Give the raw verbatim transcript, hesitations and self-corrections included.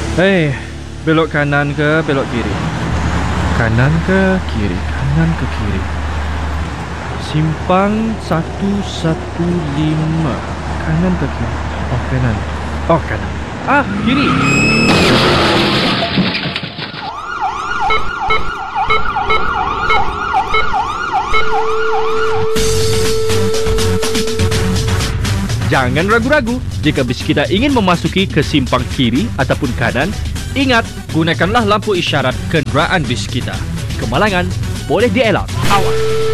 Hei, belok kanan ke belok kiri? Kanan ke kiri? Kanan ke kiri? Simpang satu satu lima. Kanan ke kiri? Oh, kanan. Oh, kanan. Ah, kiri. Jangan ragu-ragu. Jika bis kita ingin memasuki ke simpang kiri ataupun kanan, ingat, gunakanlah lampu isyarat kenderaan bis kita. Kemalangan boleh dielak. Awas!